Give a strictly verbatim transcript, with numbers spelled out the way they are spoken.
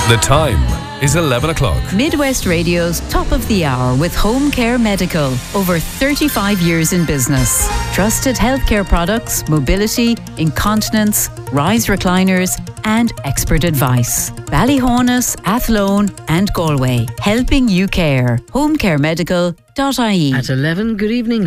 The time is eleven o'clock. Midwest Radio's Top of the Hour with Home Care Medical. Over thirty-five years in business. Trusted healthcare products, mobility, incontinence, rise recliners and expert advice. Ballyhonus, Athlone and Galway. Helping you care. home care medical dot I E. At eleven, good evening.